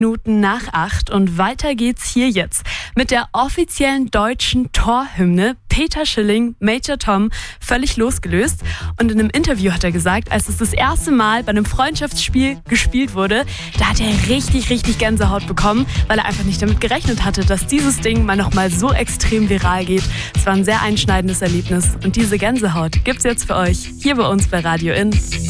Minuten nach 8 und weiter geht's hier jetzt mit der offiziellen deutschen Torhymne. Peter Schilling, Major Tom, völlig losgelöst. Und in einem Interview hat er gesagt, als es das erste Mal bei einem Freundschaftsspiel gespielt wurde, da hat er richtig Gänsehaut bekommen, weil er einfach nicht damit gerechnet hatte, dass dieses Ding mal nochmal so extrem viral geht. Es war ein sehr einschneidendes Erlebnis und diese Gänsehaut gibt's jetzt für euch hier bei uns bei Radio In.